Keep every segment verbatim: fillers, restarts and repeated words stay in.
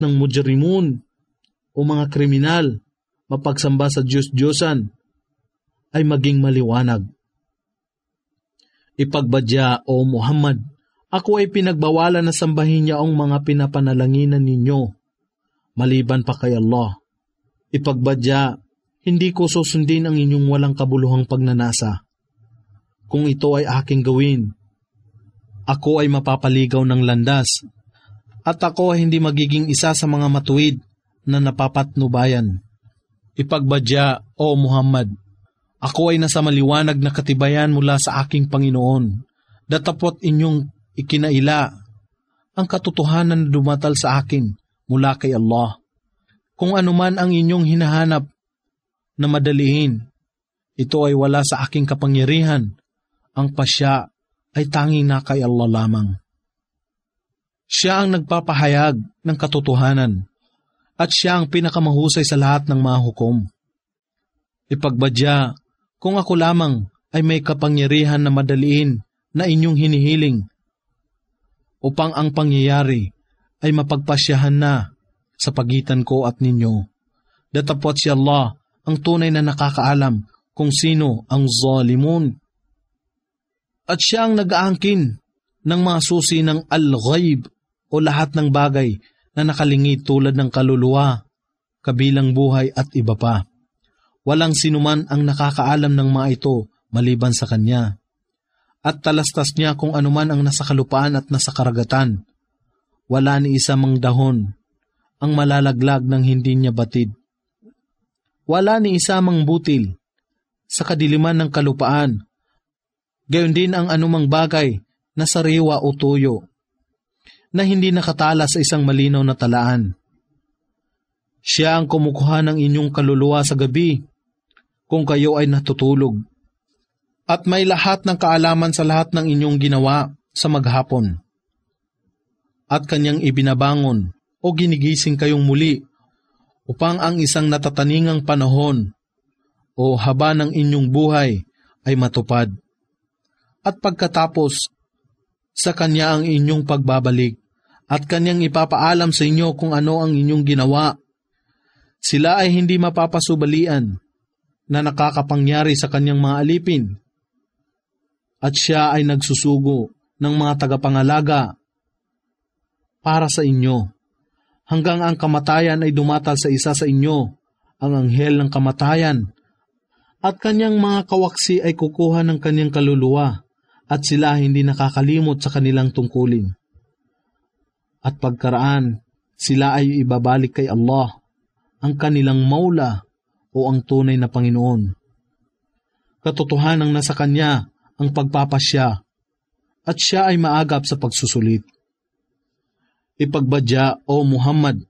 ng mujrimun o mga kriminal mapagsamba sa Diyos-Diyosan ay maging maliwanag. Ipagbadya, O Muhammad, ako ay pinagbawalan na sambahin niya ang mga pinapanalanginan ninyo, maliban pa kay Allah. Ipagbadya, hindi ko susundin ang inyong walang kabuluhang pagnanasa. Kung ito ay aking gawin, ako ay mapapaligaw ng landas, at ako ay hindi magiging isa sa mga matuwid na napapatnubayan. Ipagbadya, O Muhammad, ako ay nasa maliwanag na katibayan mula sa aking Panginoon, datapot inyong ikinaila ang katotohanan na dumatal sa akin mula kay Allah. Kung anuman ang inyong hinahanap na madaliin, ito ay wala sa aking kapangyarihan. Ang pasya ay tanging na kay Allah lamang. Siya ang nagpapahayag ng katotohanan at siya ang pinakamahusay sa lahat ng mga hukom. Ipagbadya, kung ako lamang ay may kapangyarihan na madaliin na inyong hinihiling upang ang pangyayari ay mapagpasyahan na sa pagitan ko at ninyo. Datapot si Allah ang tunay na nakakaalam kung sino ang zalimun. At siya ang nag-aangkin ng mga susi ng al-ghaib o lahat ng bagay na nakalingid tulad ng kaluluwa, kabilang buhay at iba pa. Walang sinuman ang nakakaalam ng mga ito maliban sa Kanya. At talastas niya kung anuman ang nasa kalupaan at nasa karagatan. Wala ni isa mang dahon ang malalaglag ng hindi niya batid. Wala ni isa mang butil sa kadiliman ng kalupaan. Gayon din ang anumang bagay na sariwa o tuyo na hindi nakatala sa isang malinaw na talaan. Siya ang kumukuha ng inyong kaluluwa sa gabi kung kayo ay natutulog. At may lahat ng kaalaman sa lahat ng inyong ginawa sa maghapon. At Kanyang ibinabangon o ginigising kayong muli upang ang isang natataningang panahon o haba ng inyong buhay ay matupad. At pagkatapos, sa Kanya ang inyong pagbabalik at Kanyang ipapaalam sa inyo kung ano ang inyong ginawa. Sila ay hindi mapapasubalian na nakakapangyari sa Kanyang mga alipin. At Siya ay nagsusugo ng mga tagapangalaga para sa inyo, hanggang ang kamatayan ay dumatal sa isa sa inyo, ang anghel ng kamatayan, at Kanyang mga kawaksi ay kukuha ng Kanyang kaluluwa, at sila hindi nakakalimot sa kanilang tungkulin. At pagkaraan, sila ay ibabalik kay Allah, ang kanilang maula o ang tunay na Panginoon. Katotohanang nasa Kanya ang pagpapasya, at Siya ay maagap sa pagsusulit. Ipagbadya, O Muhammad,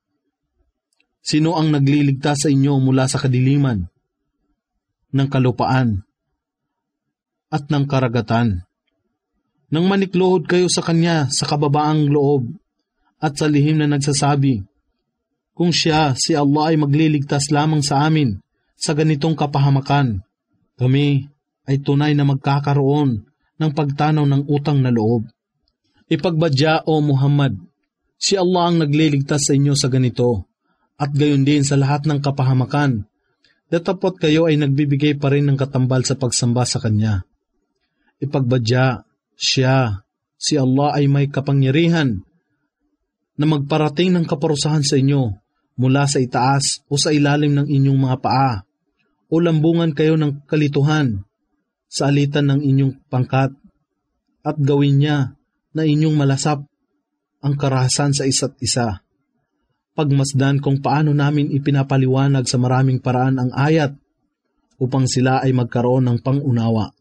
sino ang nagliligtas sa inyo mula sa kadiliman ng kalupaan at ng karagatan, nang manikluhod kayo sa Kanya sa kababaang loob at sa lihim na nagsasabi, kung Siya, si Allah ay magliligtas lamang sa amin sa ganitong kapahamakan, kami ay tunay na magkakaroon ng pagtanaw ng utang na loob. Ipagbadya, O Muhammad, si Allah ang nagliligtas sa inyo sa ganito, at gayon din sa lahat ng kapahamakan, datapot kayo ay nagbibigay pa rin ng katambal sa pagsamba sa Kanya. Ipagbadya, Siya, si Allah ay may kapangyarihan na magparating ng kaparusahan sa inyo mula sa itaas o sa ilalim ng inyong mga paa, o lambungan kayo ng kalituhan sa alitan ng inyong pangkat, at gawin niya na inyong malasap ang karahasan sa isa't isa. Pagmasdan kung paano namin ipinapaliwanag sa maraming paraan ang ayat upang sila ay magkaroon ng pangunawa.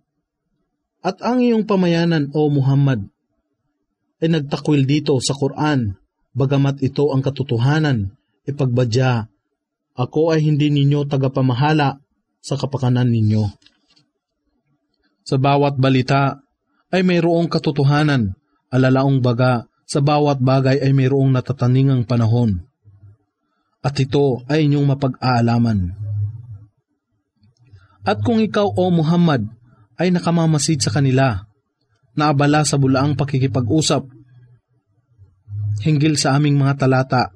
At ang iyong pamayanan, O Muhammad, ay nagtakwil dito sa Quran, bagamat ito ang katotohanan. Ipagbadya, ako ay hindi ninyo tagapamahala sa kapakanan ninyo. Sa bawat balita ay mayroong katotohanan, alalaong baga sa bawat bagay ay mayroong natataningang panahon. At ito ay inyong mapag-aalaman. At kung ikaw, O Muhammad, ay nakamamasid sa kanila, naabala sa bulaang pakikipag-usap, hinggil sa aming mga talata